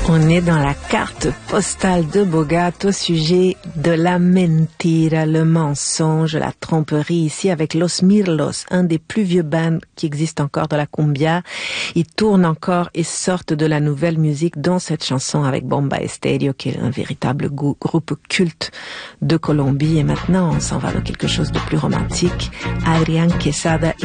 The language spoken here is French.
On est dans la carte postale de Bogart au sujet de la mentira, le mensonge, la tromperie, ici avec Los Mirlos, un des plus vieux bands qui existent encore de la cumbia. Ils tournent encore et sortent de la nouvelle musique, dont cette chanson avec Bomba Estéreo, qui est un véritable groupe culte de Colombie. Et maintenant, on s'en va dans quelque chose de plus romantique. Adrián Quesada